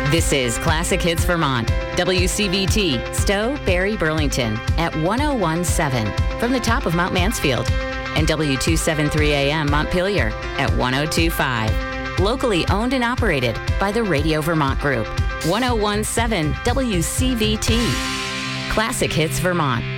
This is Classic Hits Vermont, WCVT, Stowe, Barrie, Burlington, at 101.7 from the top of Mount Mansfield, and W273 AM Montpelier at 102.5. Locally owned and operated by the Radio Vermont Group. 101.7 WCVT. Classic Hits Vermont.